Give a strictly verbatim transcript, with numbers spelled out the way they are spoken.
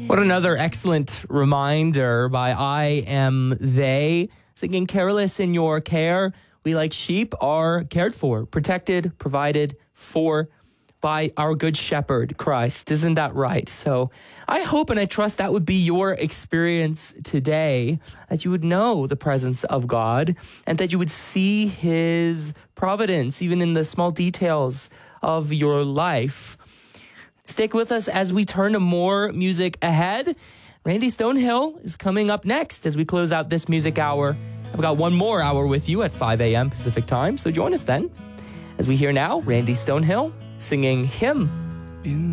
What another excellent reminder by I Am They, singing careless in your care. We, like sheep, are cared for, protected, provided for by our good shepherd, Christ. Isn't that right? So I hope and I trust that would be your experience today, that you would know the presence of God and that you would see his providence even in the small details of your life. Stick with us as we turn to more music ahead. Randy Stonehill is coming up next as we close out this music hour. I've got one more hour with you at five a.m. Pacific time, so join us then as we hear now Randy Stonehill singing Hymn.